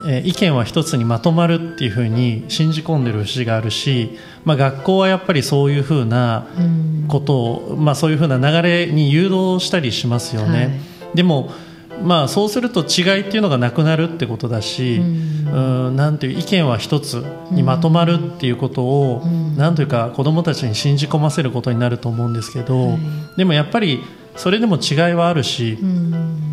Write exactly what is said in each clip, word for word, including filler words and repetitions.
えー、意見は一つにまとまるっていうふうに信じ込んでる節があるし、まあ、学校はやっぱりそういうふうなことを、まあ、そういうふうな流れに誘導したりしますよね、はい、でも、まあ、そうすると違いっていうのがなくなるってことだし、うん、うんなんていう意見は一つにまとまるっていうことを、うん、なんというか子どもたちに信じ込ませることになると思うんですけど、はい、でもやっぱりそれでも違いはあるし、うん、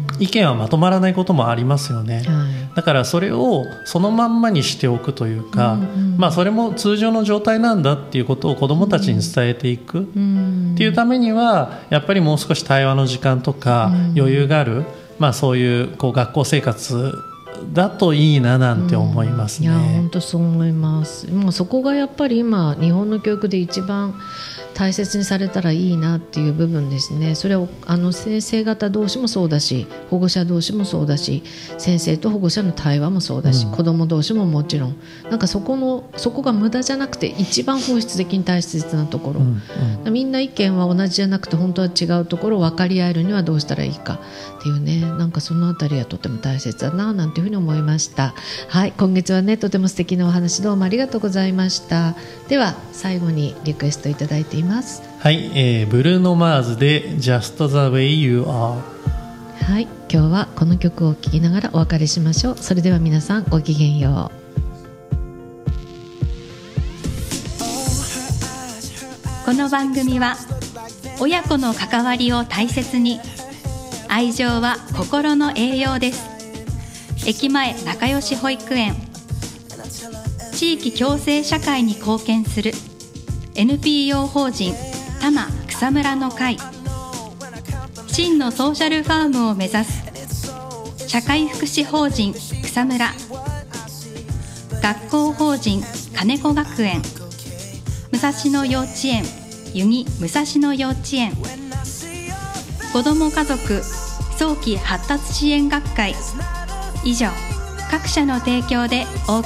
意見はまとまらないこともありますよね、はい、だからそれをそのまんまにしておくというか、うんうんまあ、それも通常の状態なんだっていうことを子どもたちに伝えていくっていうためにはやっぱりもう少し対話の時間とか余裕がある、まあ、そういう、こう学校生活だといいななんて思いますね、 うん、いや本当そう思います。もうそこがやっぱり今日本の教育で一番大切にされたらいいなっていう部分ですね。それをあの先生方同士もそうだし保護者同士もそうだし先生と保護者の対話もそうだし、うん、子ども同士ももちろんなんかそこのそこが無駄じゃなくて一番本質的に大切なところ、うんうん、みんな意見は同じじゃなくて本当は違うところを分かり合えるにはどうしたらいいかっていうね、なんかそのあたりはとても大切だななんていうふうに思いました。はい、今月はねとても素敵なお話どうもありがとうございました。では最後にリクエストいただいています。 はい、えー、ブルーノ・マーズで Just the way you are。 はい、今日はこの曲を聴きながらお別れしましょう。それでは皆さんごきげんよう。この番組は親子の関わりを大切に、愛情は心の栄養です。駅前仲良し保育園、地域共生社会に貢献する エヌピーオー 法人多摩草むらの会、真のソーシャルファームを目指す社会福祉法人草むら、学校法人金子学園、武蔵野幼稚園ユニ武蔵野幼稚園、子ども家族早期発達支援学会、以上各社の提供でお送り